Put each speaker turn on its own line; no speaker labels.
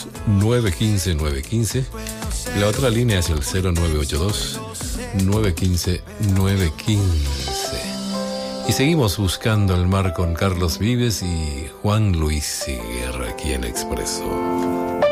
915-915. La otra línea es el 0982-915-915. Y seguimos buscando el mar con Carlos Vives y Juan Luis Siguer aquí en Expreso.